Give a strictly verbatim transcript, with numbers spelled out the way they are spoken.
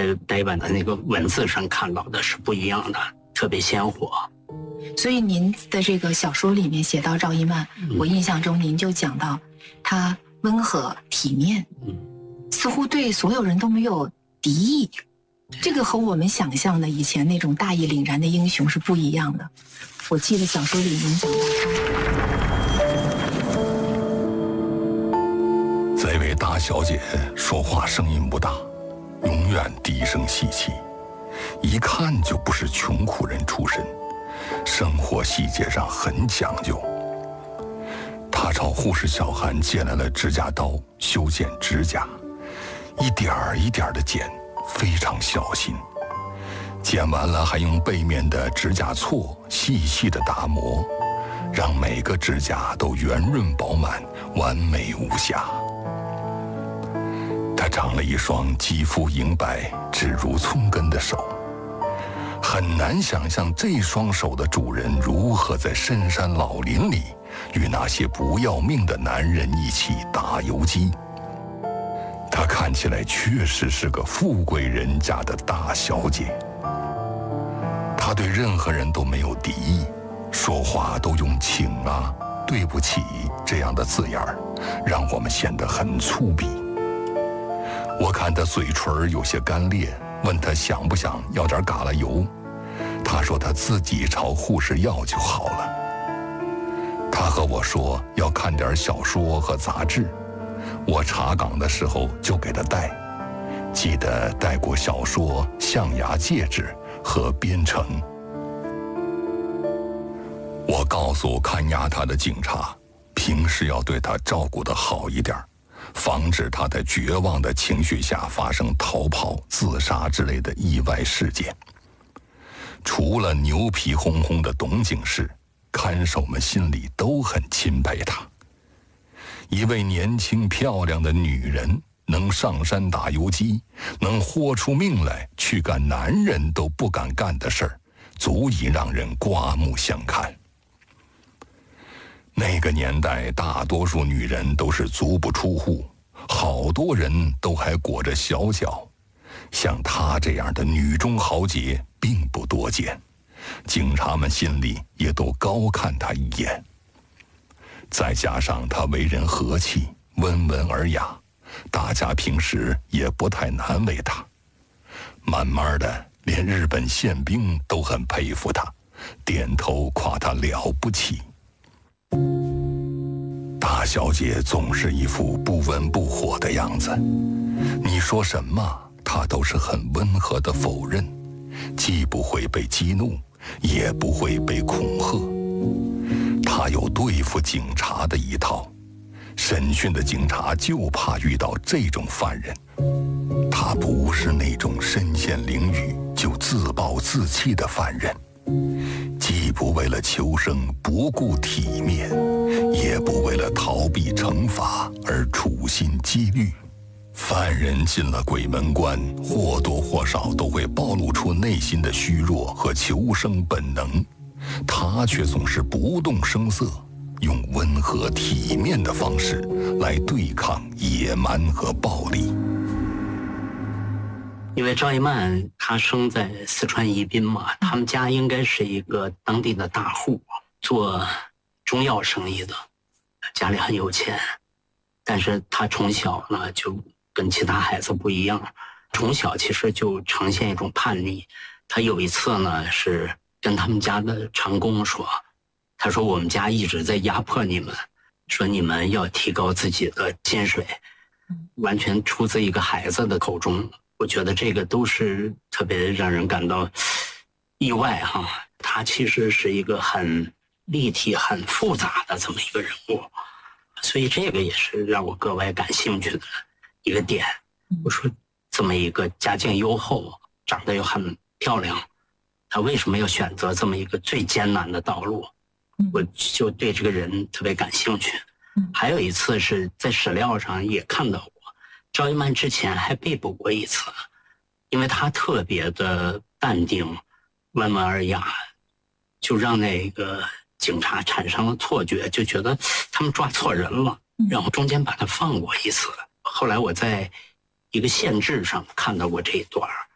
在呆板的那个文字上看到的是不一样的，特别鲜活。 所以您的这个小说里面写到赵一曼，嗯、我印象中您就讲到她温和体面，嗯、似乎对所有人都没有敌意，这个和我们想象的以前那种大义凛然的英雄是不一样的。我记得小说里您讲到她，这位大小姐说话声音不大，永远低声细气，一看就不是穷苦人出身，生活细节上很讲究。她朝护士小韩借来了指甲刀，修剪指甲，一点儿一点儿的剪，非常小心。剪完了还用背面的指甲锉细细的打磨，让每个指甲都圆润饱满，完美无瑕。她长了一双肌肤莹白、指如葱根的手，很难想象这双手的主人如何在深山老林里与那些不要命的男人一起打游击。她看起来确实是个富贵人家的大小姐。她对任何人都没有敌意，说话都用请啊、对不起这样的字眼儿，让我们显得很粗鄙。我看她嘴唇有些干裂，问她想不想要点嘎啦油，她说她自己朝护士要就好了。她和我说要看点小说和杂志，我查岗的时候就给她带，记得带过小说《象牙戒指》和《边城》。我告诉看押她的警察，平时要对她照顾得好一点，防止她在绝望的情绪下发生逃跑、自杀之类的意外事件。除了牛皮哄哄的董警士，看守们心里都很钦佩她。一位年轻漂亮的女人，能上山打游击，能豁出命来去干男人都不敢干的事儿，足以让人刮目相看。那个年代，大多数女人都是足不出户，好多人都还裹着小脚。像她这样的女中豪杰并不多见，警察们心里也都高看她一眼。再加上她为人和气，温文尔雅，大家平时也不太难为她。慢慢的，连日本宪兵都很佩服她，点头夸她了不起。大小姐总是一副不温不火的样子，你说什么她都是很温和的否认，既不会被激怒，也不会被恐吓。她有对付警察的一套，审讯的警察就怕遇到这种犯人。她不是那种身陷囹圄就自暴自弃的犯人，既不为了求生不顾体面，也不为了逃避惩罚而处心积虑。犯人进了鬼门关，或多或少都会暴露出内心的虚弱和求生本能，他却总是不动声色，用温和体面的方式来对抗野蛮和暴力。 因为赵一曼她生在四川宜宾嘛，他们家应该是一个当地的大户，做中药生意的，家里很有钱。但是她从小呢就跟其他孩子不一样，从小其实就呈现一种叛逆。她有一次呢是跟他们家的长工说，他说我们家一直在压迫你们，说你们要提高自己的薪水，完全出自一个孩子的口中。我觉得这个都是特别让人感到意外哈。他其实是一个很立体、很复杂的这么一个人物，所以这个也是让我格外感兴趣的一个点。我说这么一个家境优厚、长得又很漂亮，他为什么要选择这么一个最艰难的道路？我就对这个人特别感兴趣。还有一次是在史料上也看到过，赵一曼之前还被捕过一次，因为他特别的淡定、温文尔雅，就让那个警察产生了错觉，就觉得他们抓错人了，然后中间把他放过一次。后来我在一个县志上看到过这一段，